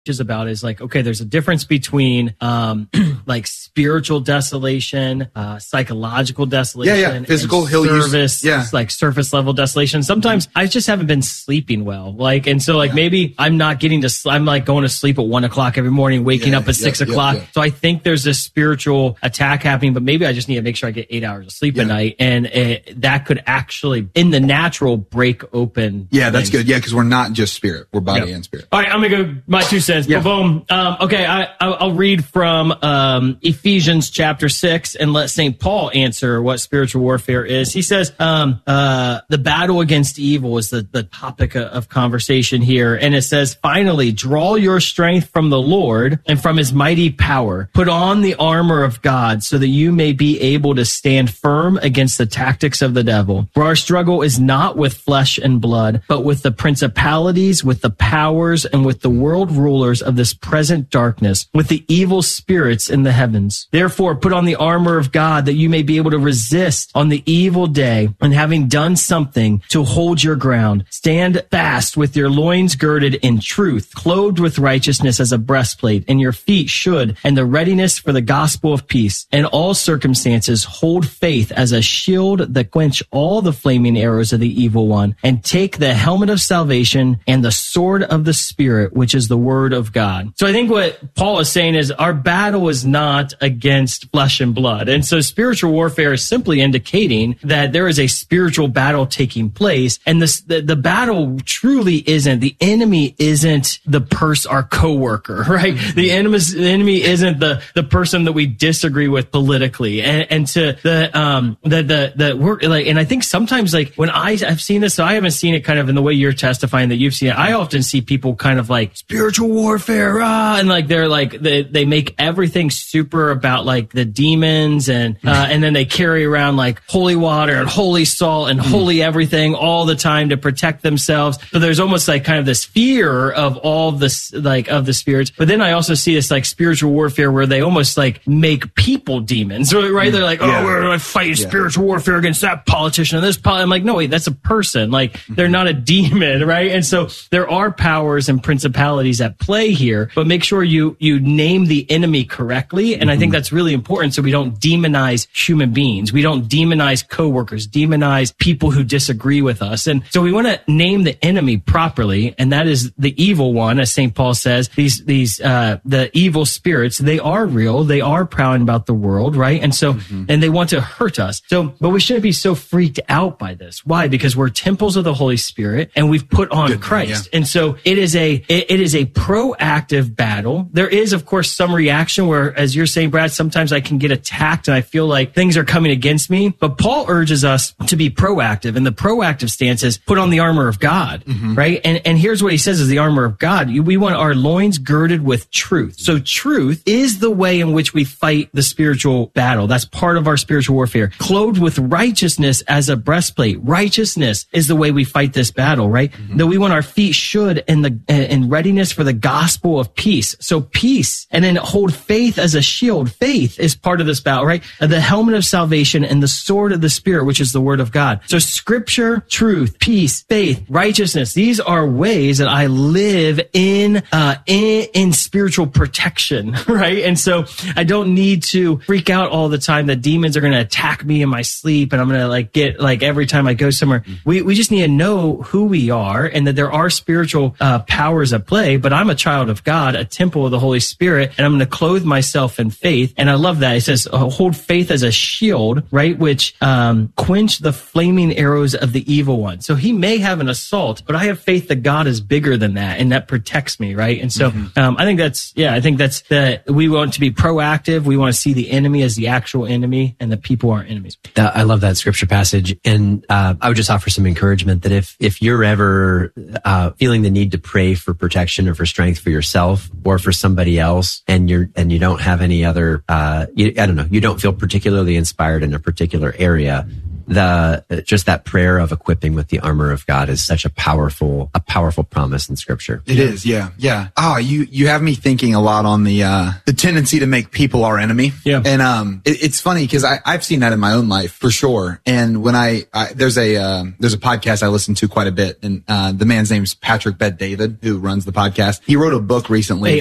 about is like, okay, there's a difference between like spiritual desolation, psychological desolation, physical service, like surface level desolation. Sometimes I just haven't been sleeping well, like, and so like maybe I'm not getting to I'm like going to sleep at 1 o'clock every morning, waking up at 6 o'clock. So I think there's this spiritual attack happening, but maybe I just need to make sure I get 8 hours of sleep a night, and that could actually in the natural break open. Yeah, that's good. Yeah, because we're not just spirit, we're body and spirit. All right, I'm gonna go my 2 cents. Yeah. Boom. Okay, I'll read from Ephesians chapter 6 and let St. Paul answer what spiritual warfare is. He says the battle against evil is the topic of conversation here. And it says, finally, draw your strength from the Lord and from his mighty power. Put on the armor of God so that you may be able to stand firm against the tactics of the devil. For our struggle is not with flesh and blood, but with the principalities, with the powers, and with the world rulers of this present darkness, with the evil spirits in the heavens. Therefore, put on the armor of God that you may be able to resist on the evil day, and having done something, to hold your ground. Stand fast with your loins girded in truth, clothed with righteousness as a breastplate, and your feet should, and the readiness for the gospel of peace. In all circumstances, hold faith as a shield that quench all the flaming arrows of the evil one, and take the helmet of salvation and the sword of the Spirit, which is the word of God. So I think what Paul is saying is our battle is not against flesh and blood. And so spiritual warfare is simply indicating that there is a spiritual battle taking place. And the battle truly isn't, the enemy isn't our coworker, right? The enemy isn't the person that we disagree with politically. And to we're like, and I think sometimes like when I've seen this, so I haven't seen it kind of in the way you're testifying that you've seen it. I often see people kind of like spiritual warfare, and like they're like they make everything super about like the demons, and then they carry around like holy water and holy salt and holy everything all the time to protect themselves. So there's almost like kind of this fear of all this like of the spirits. But then I also see this like spiritual warfare where they almost like make people demons, right? They're like, we're going to fight spiritual warfare against that politician and this I'm like, no, wait, that's a person. Like they're not a demon, right? And so there are powers and principalities at play here, but make sure you name the enemy correctly. And I think that's really important so we don't demonize human beings. We don't demonize coworkers, demonize people who disagree with us. And so we want to name the enemy properly, and that is the evil one, as St. Paul says. The evil spirits, they are real. They are prowling about the world, right? And so, and they want to hurt us. So, but we shouldn't be so freaked out by this. Why? Because we're temples of the Holy Spirit and we've put on Christ. And so it is a proactive battle. There is, of course, some reaction where, as you're saying, Brad, sometimes I can get attacked and I feel like things are coming against me. But Paul urges us to be proactive, and the proactive stance is put on the armor of God, right? And here's what he says is the armor of God. We want our loins girded with truth. So truth is the way in which we fight the spiritual battle. That's part of our spiritual warfare. Clothed with righteousness as a breastplate. Righteousness is the way we fight this battle, right? That we want our feet should in readiness for the gospel of peace. So peace, and then hold faith as a shield. Faith is part of this battle, right? The helmet of salvation and the sword of the Spirit, which is the word of God. So scripture, truth, peace, faith, righteousness. These are ways that I live in spiritual protection, right? And so I don't need to freak out all the time that demons are going to attack me in my sleep and I'm going to like get like every time I go somewhere. We just need to know who we are and that there are spiritual powers at play, but I'm a child of God, a temple of the Holy Spirit, and I'm going to clothe myself in faith. And I love that. It says, hold faith as a shield, right? Which quench the flaming arrows of the evil one. So he may have an assault, but I have faith that God is bigger than that and that protects me, right? And so I think that's that we want to be proactive. We want to see the enemy as the actual enemy and the people aren't enemies. I love that scripture passage. And I would just offer some encouragement that if you're ever feeling the need to pray for protection or for strength for yourself or for somebody else, and you don't have any other, you don't feel particularly inspired in a particular area, just that prayer of equipping with the armor of God is such a powerful promise in Scripture. It is, yeah. Oh, you have me thinking a lot on the tendency to make people our enemy. Yeah. And it's funny because I've seen that in my own life for sure. And when there's a podcast I listen to quite a bit, and the man's name's Patrick Bet-David, who runs the podcast. He wrote a book recently.